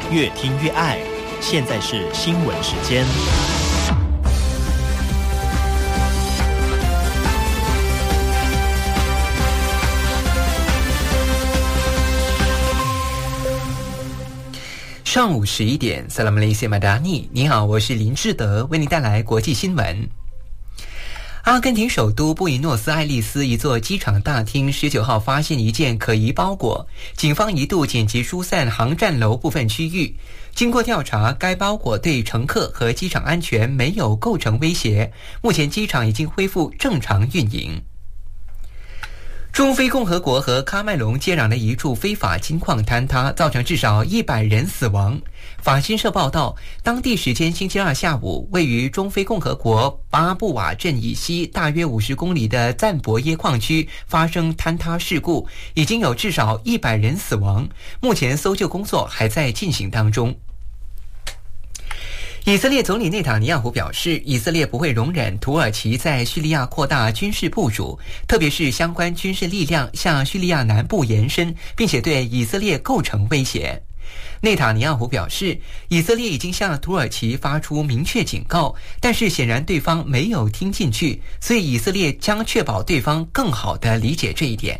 越听越爱。现在是新闻时间。 上午11点 Salam Malaysia Madani， 你好，我是林志德，为您带来国际新闻。阿根廷首都布宜诺斯艾利斯一座机场大厅19号发现一件可疑包裹，警方一度紧急疏散航站楼部分区域。经过调查，该包裹对乘客和机场安全没有构成威胁，目前机场已经恢复正常运营。中非共和国和喀麦隆接壤的一处非法金矿坍塌，造成至少100人死亡。法新社报道，当地时间星期二下午，位于中非共和国巴布瓦镇以西大约50公里的赞博耶矿区发生坍塌事故，已经有至少100人死亡，目前搜救工作还在进行当中。以色列总理内塔尼亚胡表示，以色列不会容忍土耳其在叙利亚扩大军事部署，特别是相关军事力量向叙利亚南部延伸，并且对以色列构成威胁。内塔尼亚胡表示，以色列已经向土耳其发出明确警告，但是显然对方没有听进去，所以以色列将确保对方更好地理解这一点。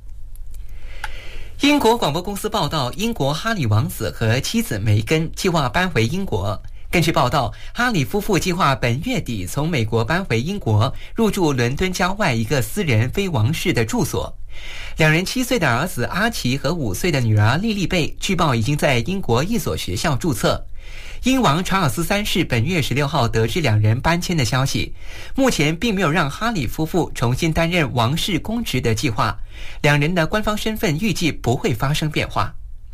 英国广播公司报道，英国哈里王子和妻子梅根计划搬回英国。根据报道，哈里夫妇计划本月底从美国搬回英国，入住伦敦郊外一个私人非王室的住所。两人7岁的儿子阿奇和5岁的女儿莉莉贝，据报已经在英国一所学校注册。英王查尔斯3世本月16号得知两人搬迁的消息，目前并没有让哈里夫妇重新担任王室公职的计划，两人的官方身份预计不会发生变化。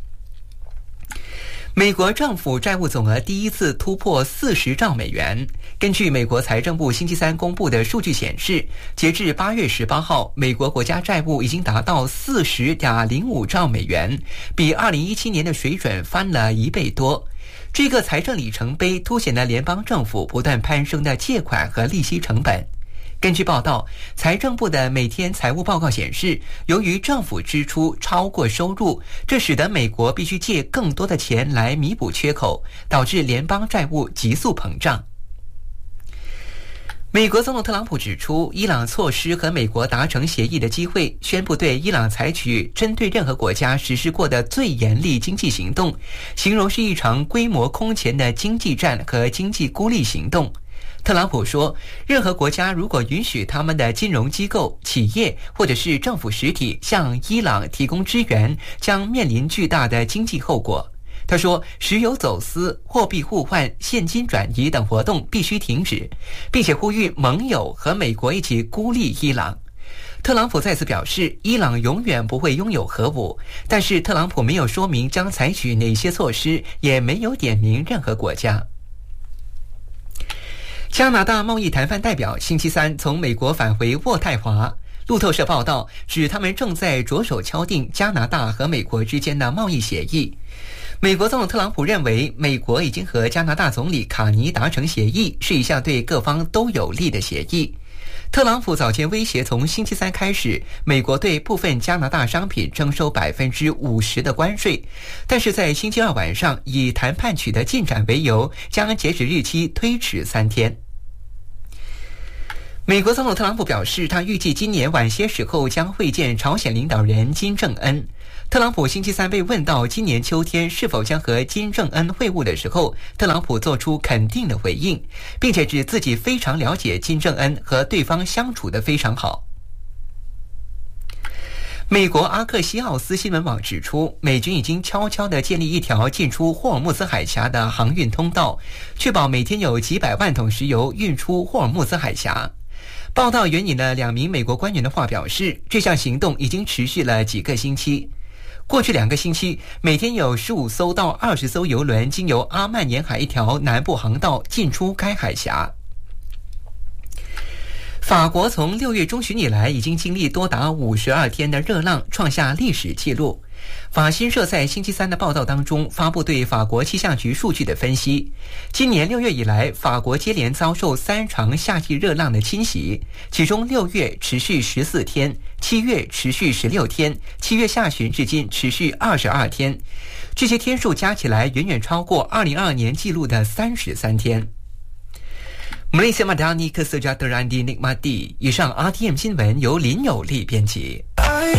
美国政府债务总额第一次突破40兆美元。根据美国财政部星期三公布的数据显示，截至8月18号，美国国家债务已经达到40.05兆美元，比2017年的水准翻了1倍多。这个财政里程碑凸显了联邦政府不断攀升的借款和利息成本。根据报道，财政部的每天财务报告显示，由于政府支出超过收入，这使得美国必须借更多的钱来弥补缺口，导致联邦债务急速膨胀。美国总统特朗普指出，伊朗错失和美国达成协议的机会，宣布对伊朗采取针对任何国家实施过的最严厉经济行动，形容是一场规模空前的经济战和经济孤立行动。特朗普说，任何国家如果允许他们的金融机构、企业或者是政府实体向伊朗提供支援，将面临巨大的经济后果。他说，石油走私、货币互换、现金转移等活动必须停止，并且呼吁盟友和美国一起孤立伊朗。特朗普再次表示，伊朗永远不会拥有核武，但是特朗普没有说明将采取哪些措施，也没有点名任何国家。加拿大贸易谈判代表星期三从美国返回渥太华。路透社报道指，他们正在着手敲定加拿大和美国之间的贸易协议。美国总统特朗普认为，美国已经和加拿大总理卡尼达成协议，是一项对各方都有利的协议。特朗普早前威胁，从星期三开始，美国对部分加拿大商品征收50%的关税，但是在星期二晚上以谈判取得进展为由，将截止日期推迟3天。美国总统特朗普表示，他预计今年晚些时候将会见朝鲜领导人金正恩。特朗普星期三被问到今年秋天是否将和金正恩会晤的时候，特朗普做出肯定的回应，并且指自己非常了解金正恩和对方相处得非常好。美国阿克西奥斯新闻网指出，美军已经悄悄地建立一条进出霍尔木兹海峡的航运通道，确保每天有几百万桶石油运出霍尔木兹海峡。报道援引了2名美国官员的话表示，这项行动已经持续了几个星期。过去2个星期，每天有15艘到20艘油轮经由阿曼沿海一条南部航道进出该海峡。法国从6月中旬以来已经经历多达52天的热浪，创下历史纪录。 法新社在星期三的报道当中发布对法国气象局数据的分析，今年6月以来，法国接连遭受3场夏季热浪的侵袭，其中6月持续14天，7月持续16天，7月下旬至今持续22天，这些天数加起来远远超过2022年纪录的33天。Malaysia Madani Kesejahtera Nikmati。以上 RTM 新闻由林有利编辑。